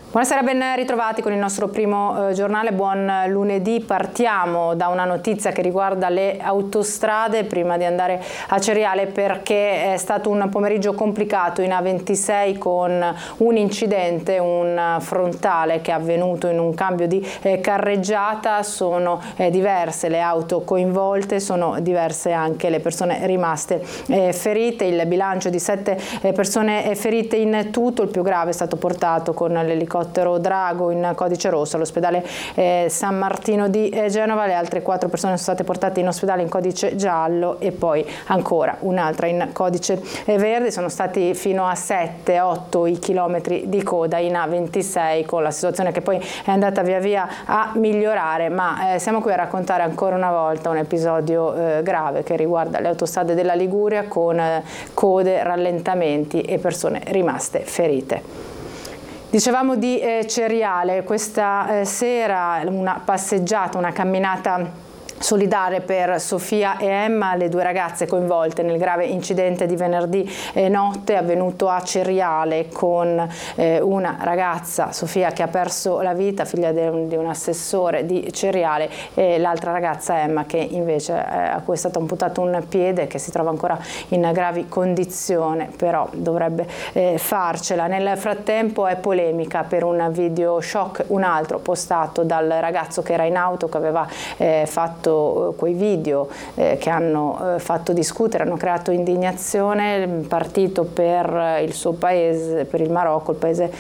Buonasera, ben ritrovati con il nostro primo giornale. Buon lunedì. Partiamo da una notizia che riguarda le autostrade prima di andare a Ceriale, perché è stato un pomeriggio complicato in A26 con un incidente, un frontale che è avvenuto in un cambio di carreggiata. Sono diverse le auto coinvolte, sono diverse anche le persone rimaste ferite. Il bilancio di 7 persone ferite in tutto. Il più grave è stato portato con l'elicottero Drago in codice rosso all'ospedale San Martino di Genova. Le altre 4 persone sono state portate in ospedale in codice giallo e poi ancora un'altra in codice verde. Sono stati fino a 7-8 i chilometri di coda in A26, con la situazione che poi è andata via via a migliorare, ma siamo qui a raccontare ancora una volta un episodio grave che riguarda le autostrade della Liguria, con code, rallentamenti e persone rimaste ferite. Dicevamo di Ceriale, questa sera una passeggiata, una camminata solidale per Sofia e Emma, le 2 ragazze coinvolte nel grave incidente di venerdì notte avvenuto a Ceriale, con una ragazza, Sofia, che ha perso la vita, figlia di un assessore di Ceriale, e l'altra ragazza, Emma, che invece a cui è stato amputato un piede, che si trova ancora in gravi condizioni, però dovrebbe farcela. Nel frattempo è polemica per un video shock, un altro postato dal ragazzo che era in auto, che aveva fatto quei video che hanno fatto discutere, hanno creato indignazione. Partito per il suo paese, per il Marocco, il paese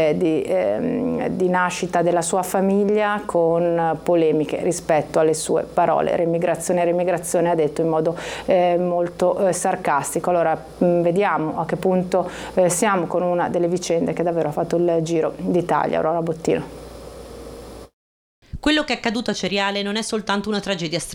di nascita della sua famiglia, con polemiche rispetto alle sue parole. Remigrazione, ha detto in modo molto sarcastico. Allora vediamo a che punto siamo con una delle vicende che davvero ha fatto il giro d'Italia. Aurora Bottino. Quello che è accaduto a Ceriale non è soltanto una tragedia